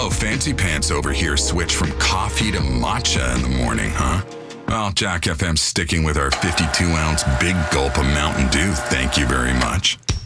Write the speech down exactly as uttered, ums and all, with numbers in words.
Oh, Fancy Pants over here switched from coffee to matcha in the morning, huh? Well, Jack F M's sticking with our fifty-two ounce big gulp of Mountain Dew, thank you very much.